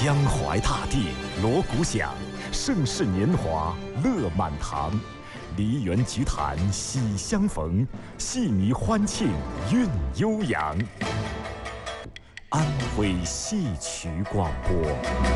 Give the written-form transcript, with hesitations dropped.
江淮大地锣鼓响，盛世年华乐满堂。梨园菊坛喜相逢，戏迷欢庆韵悠扬。安徽戏曲广播。